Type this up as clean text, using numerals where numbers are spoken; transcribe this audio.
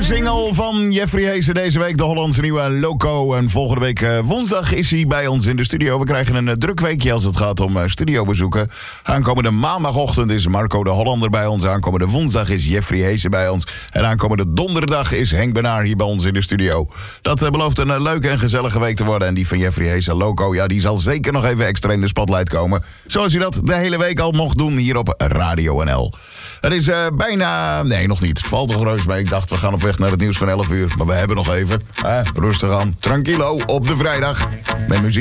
nieuwe single van Jeffrey Heesen deze week. De Hollandse nieuwe Loco. En volgende week woensdag is hij bij ons in de studio. We krijgen een druk weekje als het gaat om studiobezoeken. Aankomende maandagochtend is Marco de Hollander bij ons. Aankomende woensdag is Jeffrey Heesen bij ons. En aankomende donderdag is Henk Benaar hier bij ons in de studio. Dat belooft een leuke en gezellige week te worden. En die van Jeffrey Heesen, Loco, ja, die zal zeker nog even extra in de spotlight komen. Zoals u dat de hele week al mocht doen hier op Radio NL. Het is bijna... Nee, nog niet. Het valt toch reus mee. Ik dacht, we gaan op weg naar het nieuws van 11 uur. Maar we hebben nog even. Rustig aan. Tranquilo op de vrijdag. Met muziek.